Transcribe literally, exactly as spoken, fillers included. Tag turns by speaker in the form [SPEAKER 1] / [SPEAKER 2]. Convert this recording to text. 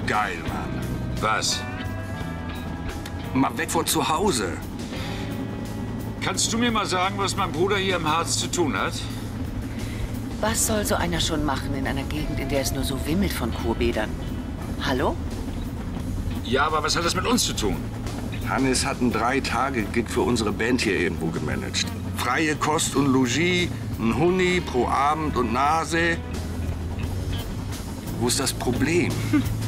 [SPEAKER 1] geil, Mann.
[SPEAKER 2] Was?
[SPEAKER 1] Mal weg von zu Hause.
[SPEAKER 2] Kannst du mir mal sagen, was mein Bruder hier im Harz zu tun hat?
[SPEAKER 3] Was soll so einer schon machen in einer Gegend, in der es nur so wimmelt von Kurbädern? Hallo?
[SPEAKER 2] Ja, aber was hat das mit uns zu tun?
[SPEAKER 1] Hannes hat einen Drei-Tage-Gig für unsere Band hier irgendwo gemanagt. Freie Kost und Logis, ein Huni pro Abend und Nase. Wo ist das Problem?